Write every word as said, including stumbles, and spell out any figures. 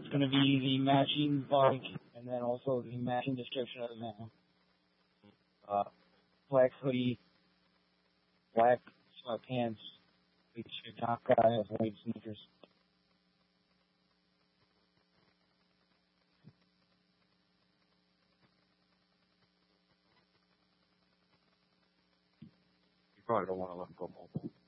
It's going to be the matching bike and then also the matching description of the man. Uh, black hoodie, black sweatpants, big top guy with white sneakers. You probably don't want to let him go mobile.